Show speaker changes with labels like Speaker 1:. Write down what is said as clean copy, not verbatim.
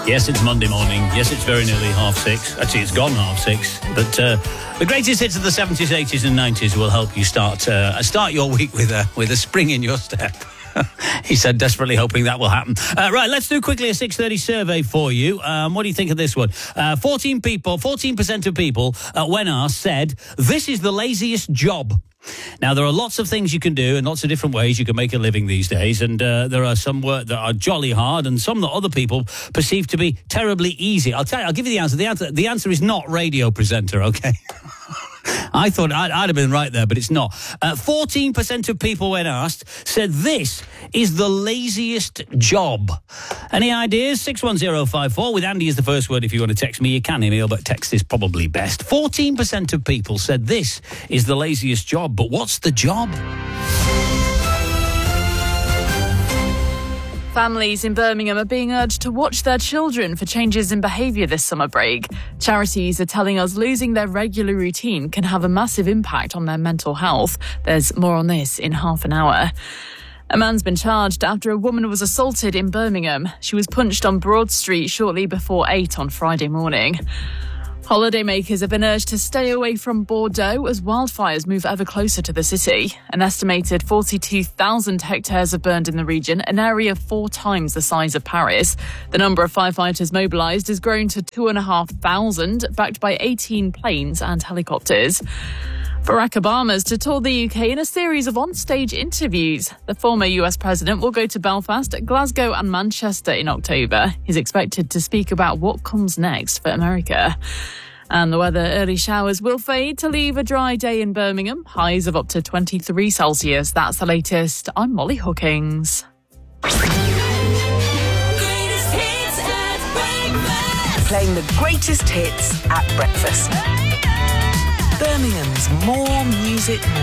Speaker 1: Yes, it's Monday morning. Yes, it's very nearly 6:30. Actually, it's gone 6:30. But the greatest hits of the 70s, 80s and 90s will help you start your week with a spring in your step. He said, desperately hoping that will happen. Right, let's do quickly a 6:30 survey for you. What do you think of this one? 14% of people, when asked, said, this is the laziest job. Now, there are lots of things you can do and lots of different ways you can make a living these days. And there are some work that are jolly hard and some that other people perceive to be terribly easy. I'll give you the answer. The answer is not radio presenter, okay? I thought I'd have been right there, but it's not. 14% of people, when asked, said this is the laziest job. Any ideas? 61054 with Andy is the first word. If you want to text me, you can email, but text is probably best. 14% of people said this is the laziest job, but what's the job?
Speaker 2: Families in Birmingham are being urged to watch their children for changes in behaviour this summer break. Charities are telling us losing their regular routine can have a massive impact on their mental health. There's more on this in half an hour. A man's been charged after a woman was assaulted in Birmingham. She was punched on Broad Street shortly before 8 on Friday morning. Holidaymakers have been urged to stay away from Bordeaux as wildfires move ever closer to the city. An estimated 42,000 hectares have burned in the region, an area 4 times the size of Paris. The number of firefighters mobilised has grown to 2,500, backed by 18 planes and helicopters. Barack Obama's to tour the UK in a series of on-stage interviews. The former US president will go to Belfast, Glasgow and Manchester in October. He's expected to speak about what comes next for America. And the weather, early showers will fade to leave a dry day in Birmingham. Highs of up to 23 Celsius. That's the latest. I'm Molly Hookings.
Speaker 3: Playing the greatest hits at breakfast. Birmingham's More Music